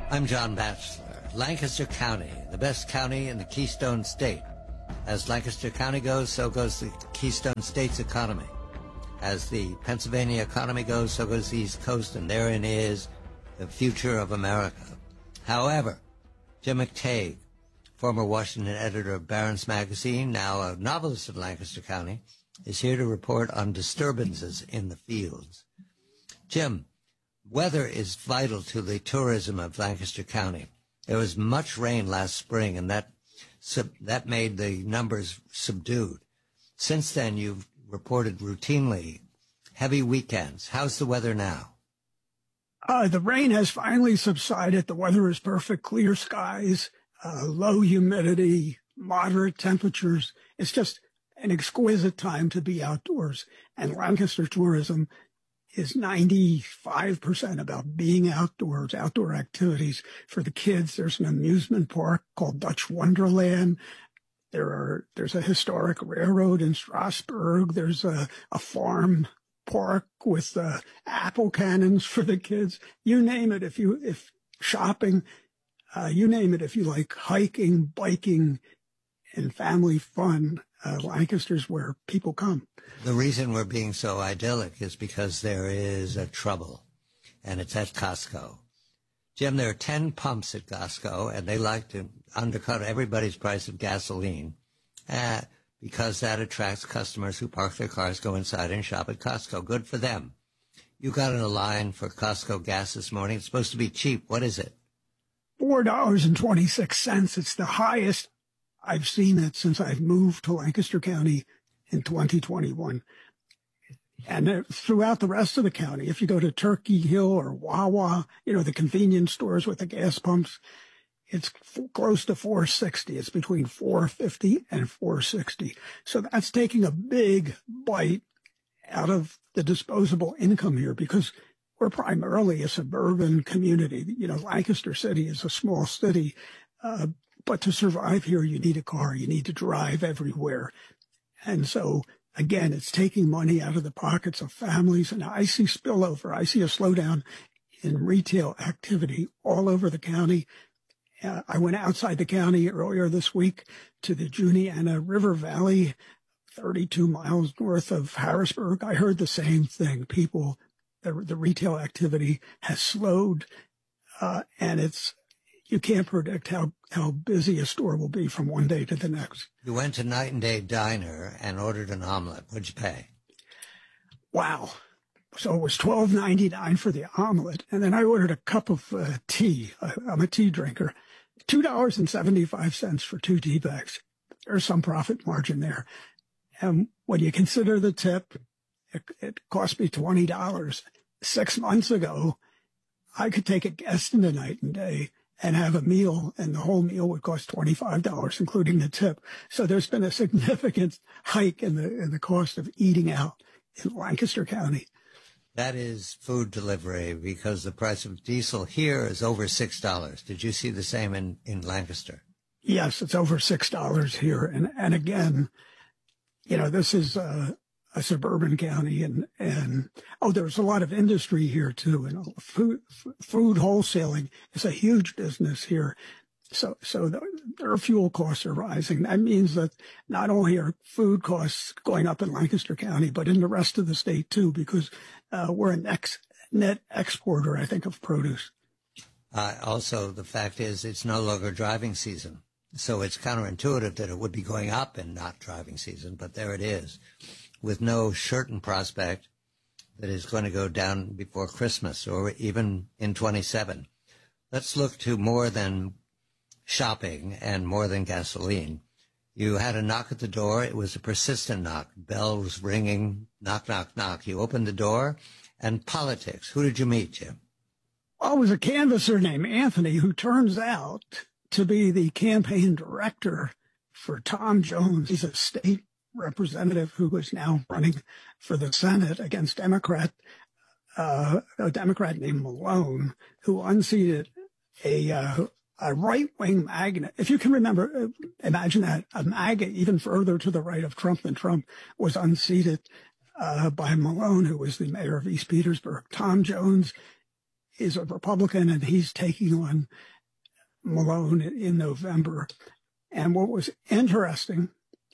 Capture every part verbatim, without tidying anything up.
I'm John Batchelor. Lancaster County, the best county in the Keystone State. As Lancaster County goes, so goes the Keystone State's economy. As the Pennsylvania economy goes, so goes the East Coast, and therein is the future of America. However, Jim McTague, former Washington editor of Barron's Magazine, now a novelist in Lancaster County, is here to report on disturbances in the fields. Jim, weather is vital to the tourism of Lancaster County. There was much rain last spring, and that sub, that made the numbers subdued. Since then, you've reported routinely heavy weekends. How's the weather now? Uh, the rain has finally subsided. The weather is perfect, clear skies, uh, low humidity, moderate temperatures. It's just an exquisite time to be outdoors. And Lancaster tourism is ninety-five percent about being outdoors, outdoor activities. For the kids, there's an amusement park called Dutch Wonderland. There are, there's a historic railroad in Strasburg. There's a, a farm park with uh, apple cannons for the kids. You name it. If you, if shopping, uh, you name it. If you like hiking, biking, and family fun, uh, Lancaster's where people come. The reason we're being so idyllic is because there is a trouble, and it's at Costco. Jim, there are ten pumps at Costco, and they like to undercut everybody's price of gasoline uh, because that attracts customers who park their cars, go inside, and shop at Costco. Good for them. You got in a line for Costco gas this morning. It's supposed to be cheap. What is it? four dollars and twenty-six cents. It's the highest I've seen it since I've moved to Lancaster County in twenty twenty-one. And throughout the rest of the county, if you go to Turkey Hill or Wawa, you know, the convenience stores with the gas pumps, it's f- close to four sixty. It's between four fifty and four sixty. So that's taking a big bite out of the disposable income here because we're primarily a suburban community. You know, Lancaster City is a small city, uh, but to survive here, you need a car. You need to drive everywhere. And so, again, it's taking money out of the pockets of families. And I see spillover. I see a slowdown in retail activity all over the county. Uh, I went outside the county earlier this week to the Juniata River Valley, thirty-two miles north of Harrisburg. I heard the same thing. People, the, the retail activity has slowed, uh, and it's, you can't predict how, how busy a store will be from one day to the next. You went to Night and Day Diner and ordered an omelet. What'd you pay? Wow. So it was twelve ninety-nine for the omelet. And then I ordered a cup of uh, tea. I, I'm a tea drinker. two dollars and seventy-five cents for two tea bags. There's some profit margin there. And when you consider the tip, it, it cost me twenty dollars. Six months ago, I could take a guest into Night and Day and have a meal, and the whole meal would cost twenty-five dollars, including the tip. So there's been a significant hike in the in the cost of eating out in Lancaster County. That is food delivery because the price of diesel here is over six dollars. Did you see the same in, in Lancaster? Yes, it's over six dollars here. And, and again, you know, this is uh, a suburban county, and, and, oh, there's a lot of industry here too. And food, food wholesaling is a huge business here. So, so the, their fuel costs are rising. That means that not only are food costs going up in Lancaster County, but in the rest of the state too, because, uh, we're a next net exporter, I think, of produce. Uh, also, the fact is it's no longer driving season. So it's counterintuitive that it would be going up in not driving season, but there it is, with no certain prospect that is going to go down before Christmas or even in twenty-seven. Let's look to more than shopping and more than gasoline. You had a knock at the door. It was a persistent knock. Bell was ringing, knock, knock, knock. You opened the door, and politics. Who did you meet, Jim? Well, it was a canvasser named Anthony who turns out to be the campaign director for Tom Jones. He's a state representative who is now running for the Senate against Democrat, uh, a Democrat named Malone, who unseated a, uh, a right-wing MAGA. If you can remember, imagine that a MAGA even further to the right of Trump than Trump was unseated uh, by Malone, who was the mayor of East Petersburg. Tom Jones is a Republican, and he's taking on Malone in November. And what was interesting,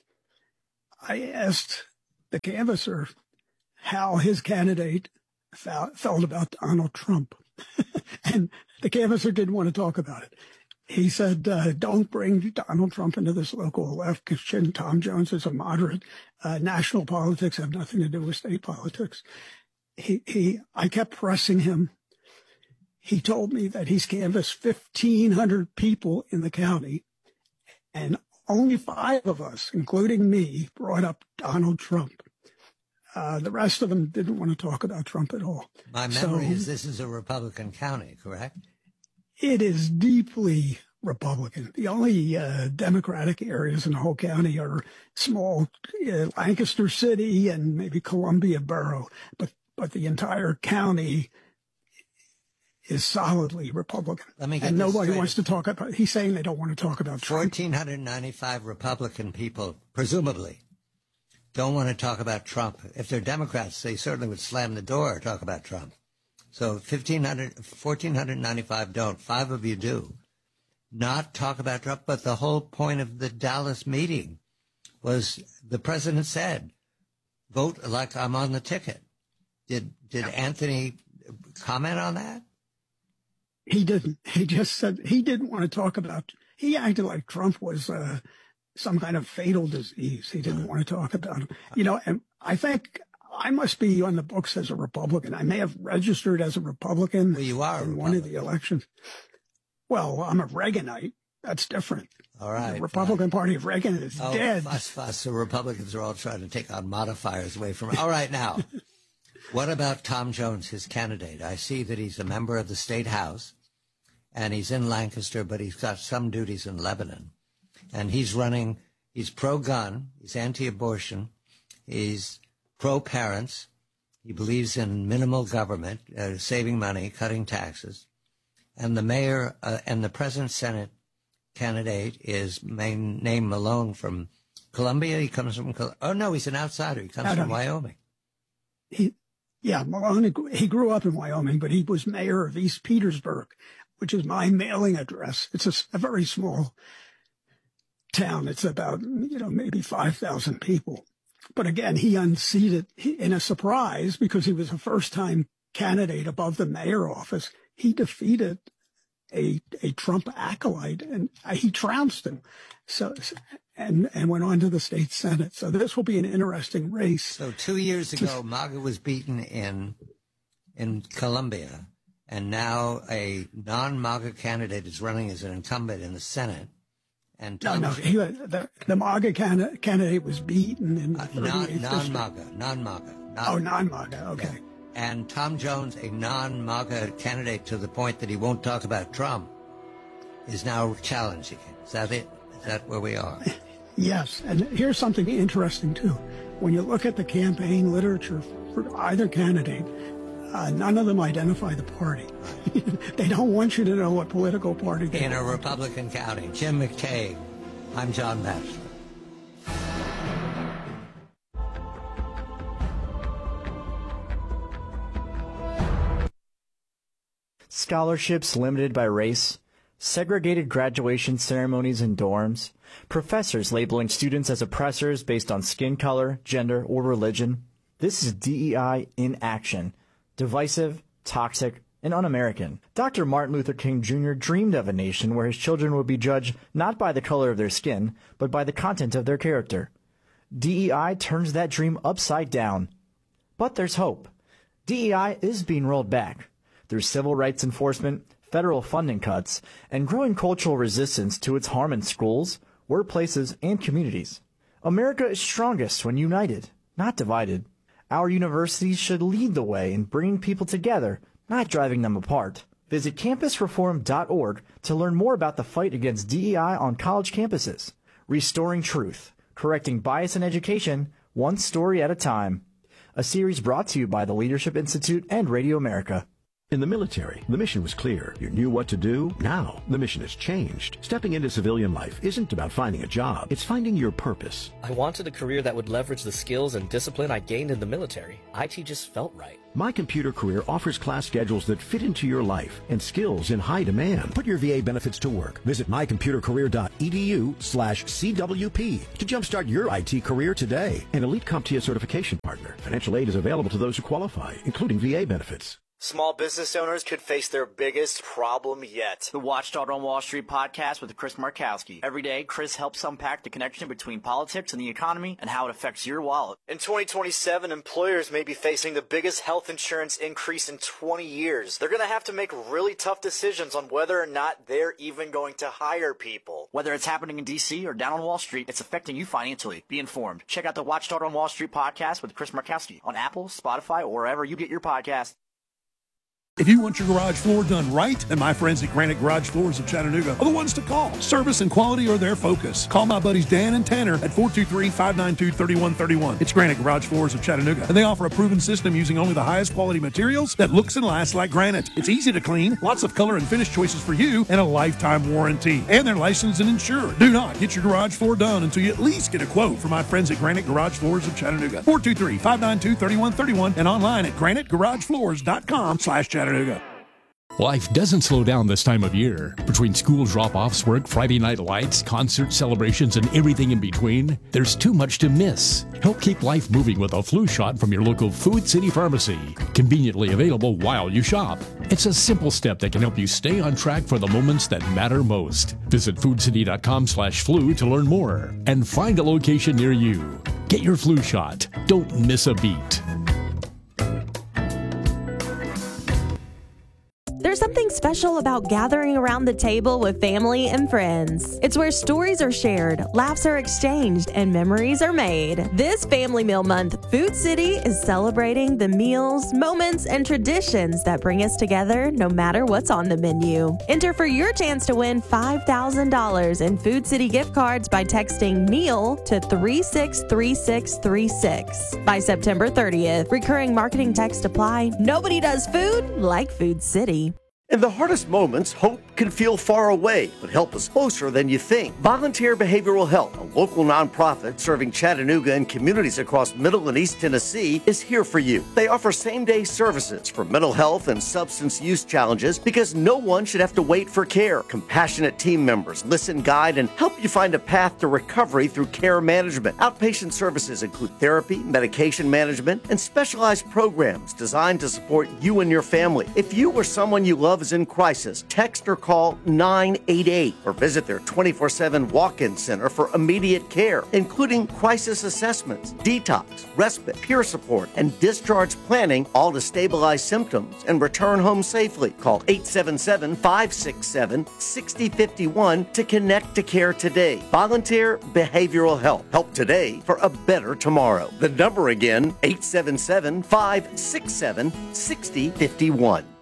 I asked the canvasser how his candidate felt about Donald Trump. And the canvasser didn't want to talk about it. He said, uh, don't bring Donald Trump into this local election. Tom Jones is a moderate. Uh, national politics have nothing to do with state politics. He, he, I kept pressing him. He told me that he's canvassed fifteen hundred people in the county, and only five of us, including me, brought up Donald Trump. Uh, the rest of them didn't want to talk about Trump at all. My memory so, is this is a Republican county, correct? It is deeply Republican. The only uh, Democratic areas in the whole county are small uh, Lancaster City and maybe Columbia Borough, but but the entire county is solidly Republican. Let me get and this nobody straight. wants to talk about. He's saying they don't want to talk about Trump. one thousand four hundred ninety-five Republican people, presumably, don't want to talk about Trump. If they're Democrats, they certainly would slam the door or talk about Trump. So one thousand four hundred ninety-five don't. Five of you do. Not talk about Trump, but the whole point of the Dallas meeting was the president said, vote like I'm on the ticket. Did did Anthony comment on that? He didn't. He just said he didn't want to talk about, he acted like Trump was uh, some kind of fatal disease. He didn't want to talk about him. You know, and I think I must be on the books as a Republican. I may have registered as a Republican Well, you are a in one of the elections. Well, I'm a Reaganite. That's different. All right. The Republican fine. Party of Reagan is oh, dead. Fuss, fuss. The Republicans are all trying to take on modifiers away from. All right, now, what about Tom Jones, his candidate? I see that he's a member of the state house, and he's in Lancaster, but he's got some duties in Lebanon. And he's running, he's pro-gun, he's anti-abortion, he's pro-parents, he believes in minimal government, uh, saving money, cutting taxes. And the mayor uh, and the president Senate candidate is main name Malone from Columbia. He comes from, Col- oh no, he's an outsider. He comes from Wyoming. He, yeah, Malone, he grew up in Wyoming, but he was mayor of East Petersburg, which is my mailing address. It's a, a very small town. It's about, you know, maybe five thousand people. But again, he unseated he, in a surprise because he was a first-time candidate above the mayor office. He defeated a a Trump acolyte, and he trounced him. So, and and went on to the state Senate. So this will be an interesting race. So two years ago, MAGA was beaten in in Columbia, and now a non-MAGA candidate is running as an incumbent in the Senate. And no, no, he, the, the MAGA candidate, candidate was beaten in the uh, non, non-MAGA, non-MAGA. Non oh, non-MAGA, okay. Yeah. And Tom Jones, a non-MAGA candidate to the point that he won't talk about Trump, is now challenging him. Is that it? Is that where we are? Yes. And here's something interesting, too. When you look at the campaign literature for either candidate, uh, none of them identify the party. They don't want you to know what political party they're in a Republican county. Jim McKay. I'm John Batchelor. Scholarships limited by race, segregated graduation ceremonies in dorms, professors labeling students as oppressors based on skin color, gender, or religion. This is D E I in action. Divisive, toxic, and un-American. Doctor Martin Luther King Junior dreamed of a nation where his children would be judged not by the color of their skin, but by the content of their character. D E I turns that dream upside down. But there's hope. D E I is being rolled back. Through civil rights enforcement, federal funding cuts, and growing cultural resistance to its harm in schools, workplaces, and communities. America is strongest when united, not divided. Our universities should lead the way in bringing people together, not driving them apart. Visit campus reform dot org to learn more about the fight against D E I on college campuses. Restoring Truth, correcting bias in education, one story at a time. A series brought to you by the Leadership Institute and Radio America. In the military, the mission was clear. You knew what to do. Now, the mission has changed. Stepping into civilian life isn't about finding a job. It's finding your purpose. I wanted a career that would leverage the skills and discipline I gained in the military. I T just felt right. My Computer Career offers class schedules that fit into your life and skills in high demand. Put your V A benefits to work. Visit mycomputercareer.edu slash CWP to jumpstart your I T career today. An Elite CompTIA certification partner. Financial aid is available to those who qualify, including V A benefits. Small business owners could face their biggest problem yet. The Watchdog on Wall Street podcast with Chris Markowski. Every day, Chris helps unpack the connection between politics and the economy and how it affects your wallet. In twenty twenty-seven, employers may be facing the biggest health insurance increase in twenty years. They're going to have to make really tough decisions on whether or not they're even going to hire people. Whether it's happening in D C or down on Wall Street, it's affecting you financially. Be informed. Check out the Watchdog on Wall Street podcast with Chris Markowski on Apple, Spotify, or wherever you get your podcast. If you want your garage floor done right, then my friends at Granite Garage Floors of Chattanooga are the ones to call. Service and quality are their focus. Call my buddies Dan and Tanner at four two three, five nine two, three one three one. It's Granite Garage Floors of Chattanooga, and they offer a proven system using only the highest quality materials that looks and lasts like granite. It's easy to clean, lots of color and finish choices for you, and a lifetime warranty. And they're licensed and insured. Do not get your garage floor done until you at least get a quote from my friends at Granite Garage Floors of Chattanooga. four two three, five nine two, three one three one and online at granite garage floors dot com slash Chattanooga. Life doesn't slow down this time of year. Between school drop-offs, work, Friday night lights, concert celebrations, and everything in between, there's too much to miss. Help keep life moving with a flu shot from your local Food City Pharmacy. Conveniently available while you shop. It's a simple step that can help you stay on track for the moments that matter most. Visit foodcity.com slash flu to learn more and find a location near you. Get your flu shot. Don't miss a beat. There's something special about gathering around the table with family and friends. It's where stories are shared, laughs are exchanged, and memories are made. This Family Meal Month, Food City is celebrating the meals, moments, and traditions that bring us together no matter what's on the menu. Enter for your chance to win five thousand dollars in Food City gift cards by texting MEAL to three six three six three six. By September thirtieth, recurring marketing text apply. Nobody does food like Food City. In the hardest moments, hope can feel far away, but help is closer than you think. Volunteer Behavioral Health, a local nonprofit serving Chattanooga and communities across Middle and East Tennessee, is here for you. They offer same-day services for mental health and substance use challenges because no one should have to wait for care. Compassionate team members listen, guide, and help you find a path to recovery through care management. Outpatient services include therapy, medication management, and specialized programs designed to support you and your family. If you or someone you love is in crisis, text or call nine eight eight or visit their twenty-four seven walk-in center for immediate care, including crisis assessments, detox, respite, peer support, and discharge planning, all to stabilize symptoms and return home safely. Call eight seven seven, five six seven, six zero five one to connect to care today. Volunteer Behavioral Health. Help today for a better tomorrow. The number again, eight seven seven, five six seven, six zero five one.